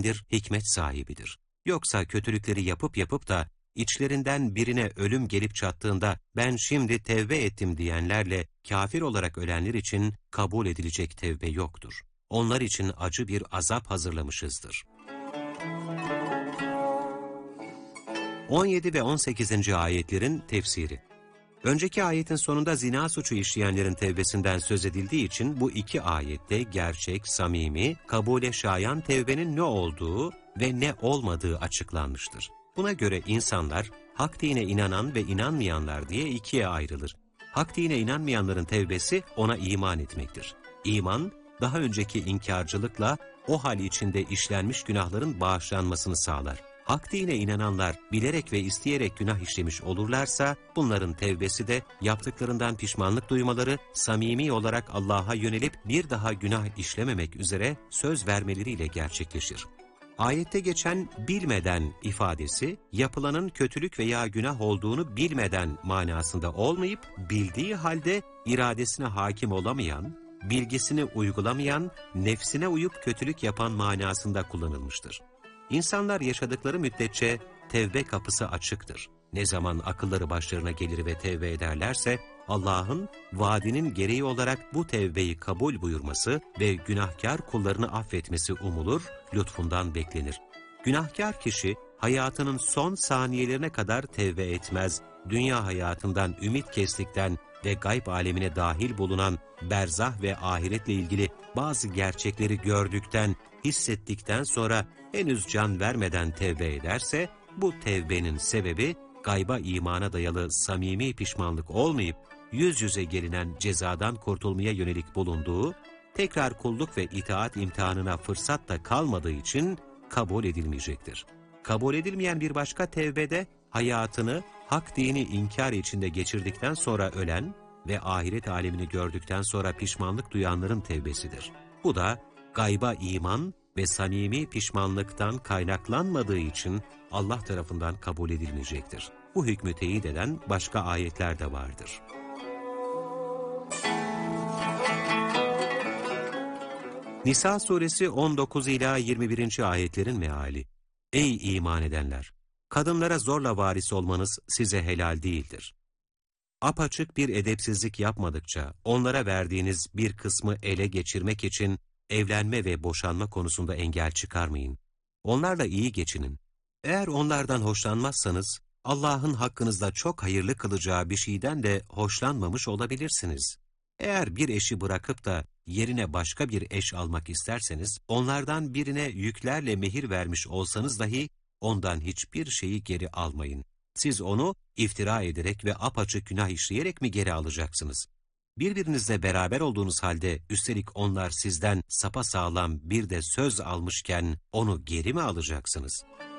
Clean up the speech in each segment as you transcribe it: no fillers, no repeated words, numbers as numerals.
halimdir, hikmet sahibidir. Yoksa kötülükleri yapıp yapıp da içlerinden birine ölüm gelip çattığında ben şimdi tevbe ettim diyenlerle kafir olarak ölenler için kabul edilecek tevbe yoktur. Onlar için acı bir azap hazırlamışızdır. 17 ve 18. ayetlerin tefsiri. Önceki ayetin sonunda zina suçu işleyenlerin tevbesinden söz edildiği için bu iki ayette gerçek, samimi, kabule şayan tevbenin ne olduğu ve ne olmadığı açıklanmıştır. Buna göre insanlar hak dine inanan ve inanmayanlar diye ikiye ayrılır. Hak dine inanmayanların tevbesi ona iman etmektir. İman, daha önceki inkarcılıkla o hal içinde işlenmiş günahların bağışlanmasını sağlar. Hak dine inananlar bilerek ve isteyerek günah işlemiş olurlarsa, bunların tevbesi de yaptıklarından pişmanlık duymaları, samimi olarak Allah'a yönelip bir daha günah işlememek üzere söz vermeleriyle gerçekleşir. Ayette geçen bilmeden ifadesi, yapılanın kötülük veya günah olduğunu bilmeden manasında olmayıp, bildiği halde iradesine hakim olamayan, bilgisini uygulamayan, nefsine uyup kötülük yapan manasında kullanılmıştır. İnsanlar yaşadıkları müddetçe tevbe kapısı açıktır. Ne zaman akılları başlarına gelir ve tevbe ederlerse, Allah'ın vaadinin gereği olarak bu tevbeyi kabul buyurması ve günahkar kullarını affetmesi umulur, lütfundan beklenir. Günahkar kişi hayatının son saniyelerine kadar tevbe etmez, dünya hayatından ümit kestikten ve gayb alemine dahil bulunan berzah ve ahiretle ilgili bazı gerçekleri gördükten, hissettikten sonra henüz can vermeden tevbe ederse, bu tevbenin sebebi gayba imana dayalı samimi pişmanlık olmayıp, yüz yüze gelinen cezadan kurtulmaya yönelik bulunduğu, tekrar kulluk ve itaat imtihanına fırsat da kalmadığı için kabul edilmeyecektir. Kabul edilmeyen bir başka tevbede, hayatını hak dini inkar içinde geçirdikten sonra ölen ve ahiret alemini gördükten sonra pişmanlık duyanların tevbesidir. Bu da gayba iman ve samimi pişmanlıktan kaynaklanmadığı için Allah tarafından kabul edilmeyecektir. Bu hükmü teyit eden başka ayetler de vardır. Nisa suresi 19 ila 21. ayetlerin meali. Ey iman edenler! Kadınlara zorla varis olmanız size helal değildir. Apaçık bir edepsizlik yapmadıkça onlara verdiğiniz bir kısmı ele geçirmek için evlenme ve boşanma konusunda engel çıkarmayın. Onlarla iyi geçinin. Eğer onlardan hoşlanmazsanız, Allah'ın hakkınızda çok hayırlı kılacağı bir şeyden de hoşlanmamış olabilirsiniz. Eğer bir eşi bırakıp da yerine başka bir eş almak isterseniz, onlardan birine yüklerle mehir vermiş olsanız dahi, ondan hiçbir şeyi geri almayın. Siz onu iftira ederek ve apaçık günah işleyerek mi geri alacaksınız? Birbirinizle beraber olduğunuz halde, üstelik onlar sizden sapasağlam bir de söz almışken, onu geri mi alacaksınız?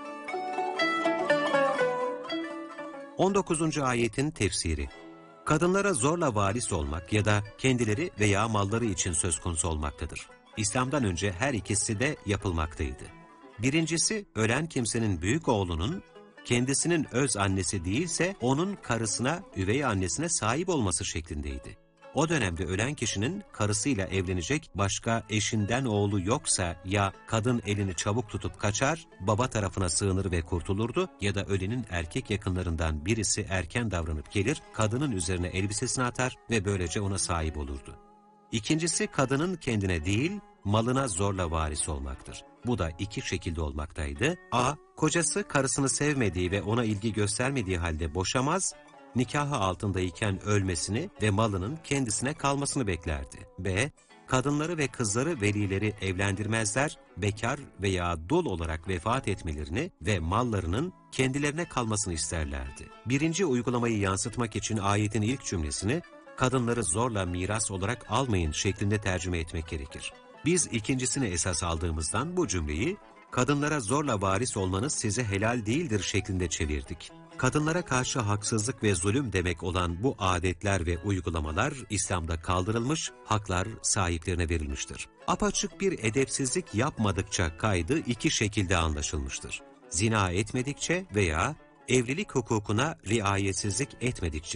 19. ayetin tefsiri. Kadınlara zorla varis olmak ya da kendileri veya malları için söz konusu olmaktadır. İslam'dan önce her ikisi de yapılmaktaydı. Birincisi, ölen kimsenin büyük oğlunun, kendisinin öz annesi değilse, onun karısına, üvey annesine sahip olması şeklindeydi. O dönemde ölen kişinin karısıyla evlenecek başka eşinden oğlu yoksa ya kadın elini çabuk tutup kaçar, baba tarafına sığınır ve kurtulurdu ya da ölenin erkek yakınlarından birisi erken davranıp gelir, kadının üzerine elbisesini atar ve böylece ona sahip olurdu. İkincisi, kadının kendine değil, malına zorla varis olmaktır. Bu da iki şekilde olmaktaydı. A. Kocası karısını sevmediği ve ona ilgi göstermediği halde boşamaz, nikahı altındayken ölmesini ve malının kendisine kalmasını beklerdi. B. Kadınları ve kızları velileri evlendirmezler, bekar veya dul olarak vefat etmelerini ve mallarının kendilerine kalmasını isterlerdi. Birinci uygulamayı yansıtmak için ayetin ilk cümlesini, kadınları zorla miras olarak almayın şeklinde tercüme etmek gerekir. Biz ikincisini esas aldığımızdan bu cümleyi, kadınlara zorla varis olmanız size helal değildir şeklinde çevirdik. Kadınlara karşı haksızlık ve zulüm demek olan bu adetler ve uygulamalar İslam'da kaldırılmış, haklar sahiplerine verilmiştir. Apaçık bir edepsizlik yapmadıkça kaydı iki şekilde anlaşılmıştır. Zina etmedikçe veya evlilik hukukuna riayetsizlik etmedikçe.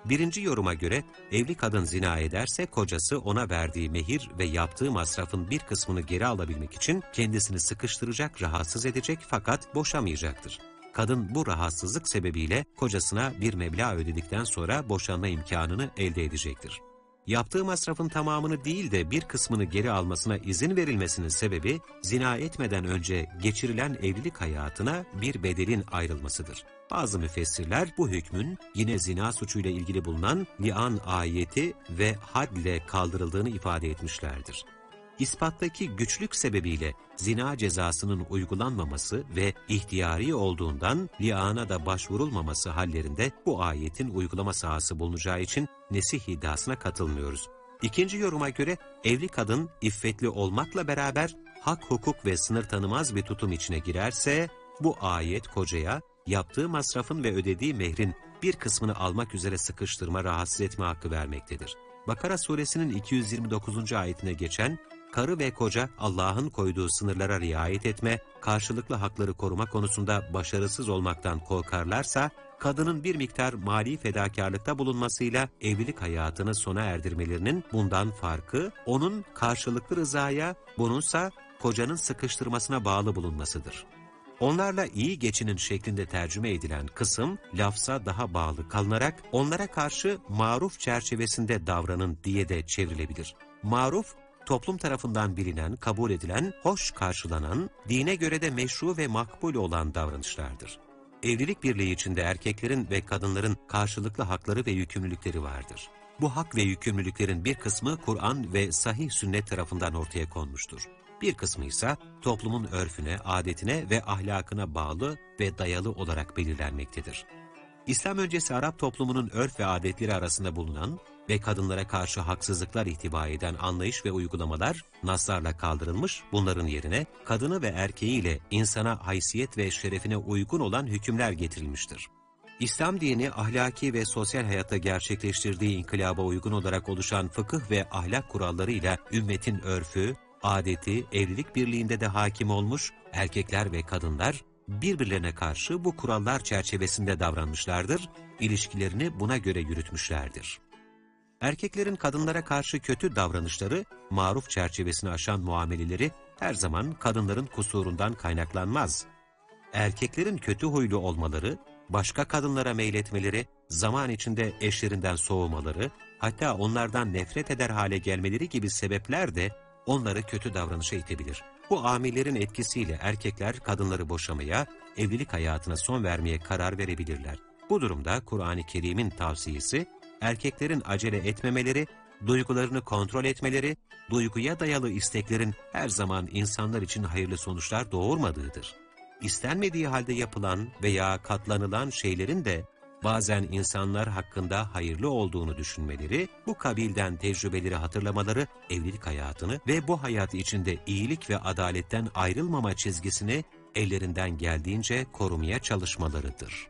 Birinci yoruma göre evli kadın zina ederse kocası ona verdiği mehir ve yaptığı masrafın bir kısmını geri alabilmek için kendisini sıkıştıracak, rahatsız edecek fakat boşamayacaktır. Kadın bu rahatsızlık sebebiyle kocasına bir meblağ ödedikten sonra boşanma imkanını elde edecektir. Yaptığı masrafın tamamını değil de bir kısmını geri almasına izin verilmesinin sebebi, zina etmeden önce geçirilen evlilik hayatına bir bedelin ayrılmasıdır. Bazı müfessirler bu hükmün yine zina suçuyla ilgili bulunan li'an ayeti ve had ile kaldırıldığını ifade etmişlerdir. İspattaki güçlük sebebiyle zina cezasının uygulanmaması ve ihtiyari olduğundan li'ana da başvurulmaması hallerinde bu ayetin uygulama sahası bulunacağı için nesih iddiasına katılmıyoruz. İkinci yoruma göre evli kadın iffetli olmakla beraber hak, hukuk ve sınır tanımaz bir tutum içine girerse bu ayet kocaya yaptığı masrafın ve ödediği mehrin bir kısmını almak üzere sıkıştırma, rahatsız etme hakkı vermektedir. Bakara suresinin 229. ayetine geçen karı ve koca Allah'ın koyduğu sınırlara riayet etme, karşılıklı hakları koruma konusunda başarısız olmaktan korkarlarsa, kadının bir miktar mali fedakarlıkta bulunmasıyla evlilik hayatını sona erdirmelerinin bundan farkı, onun karşılıklı rızaya, bununsa kocanın sıkıştırmasına bağlı bulunmasıdır. Onlarla iyi geçinin şeklinde tercüme edilen kısım, lafza daha bağlı kalınarak onlara karşı maruf çerçevesinde davranın diye de çevrilebilir. Maruf, toplum tarafından bilinen, kabul edilen, hoş karşılanan, dine göre de meşru ve makbul olan davranışlardır. Evlilik birliği içinde erkeklerin ve kadınların karşılıklı hakları ve yükümlülükleri vardır. Bu hak ve yükümlülüklerin bir kısmı Kur'an ve sahih sünnet tarafından ortaya konmuştur. Bir kısmı ise toplumun örfüne, adetine ve ahlakına bağlı ve dayalı olarak belirlenmektedir. İslam öncesi Arap toplumunun örf ve adetleri arasında bulunan ve kadınlara karşı haksızlıklar ihtiva eden anlayış ve uygulamalar naslarla kaldırılmış, bunların yerine kadını ve erkeğiyle insana haysiyet ve şerefine uygun olan hükümler getirilmiştir. İslam dini ahlaki ve sosyal hayatta gerçekleştirdiği inkılaba uygun olarak oluşan fıkıh ve ahlak kurallarıyla ümmetin örfü, adeti, evlilik birliğinde de hakim olmuş, erkekler ve kadınlar birbirlerine karşı bu kurallar çerçevesinde davranmışlardır, ilişkilerini buna göre yürütmüşlerdir. Erkeklerin kadınlara karşı kötü davranışları, maruf çerçevesini aşan muameleleri her zaman kadınların kusurundan kaynaklanmaz. Erkeklerin kötü huylu olmaları, başka kadınlara meyletmeleri, zaman içinde eşlerinden soğumaları, hatta onlardan nefret eder hale gelmeleri gibi sebepler de onları kötü davranışa itebilir. Bu amillerin etkisiyle erkekler kadınları boşamaya, evlilik hayatına son vermeye karar verebilirler. Bu durumda Kur'an-ı Kerim'in tavsiyesi, erkeklerin acele etmemeleri, duygularını kontrol etmeleri, duyguya dayalı isteklerin her zaman insanlar için hayırlı sonuçlar doğurmadığıdır. İstenmediği halde yapılan veya katlanılan şeylerin de bazen insanlar hakkında hayırlı olduğunu düşünmeleri, bu kabilden tecrübeleri hatırlamaları, evlilik hayatını ve bu hayat içinde iyilik ve adaletten ayrılmama çizgisini ellerinden geldiğince korumaya çalışmalarıdır.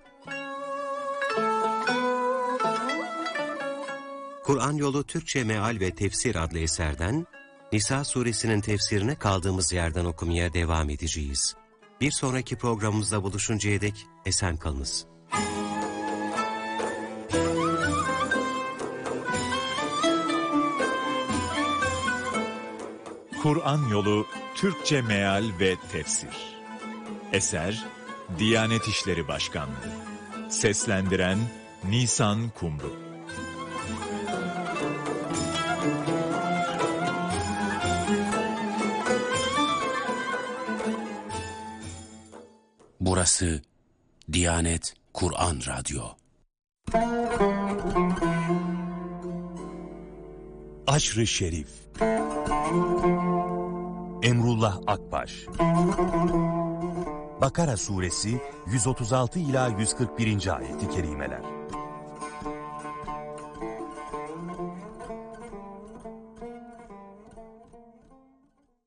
Kur'an Yolu Türkçe Meal ve Tefsir adlı eserden Nisa suresinin tefsirine kaldığımız yerden okumaya devam edeceğiz. Bir sonraki programımızda buluşuncaya dek esen kalınız. Kur'an Yolu Türkçe Meal ve Tefsir. Eser Diyanet İşleri Başkanlığı. Seslendiren Nisan Kumru. Burası Diyanet Kur'an Radyo. Aşr-ı Şerif. Emrullah Akbaş. Bakara suresi 136 ila 141. ayeti kerimeler.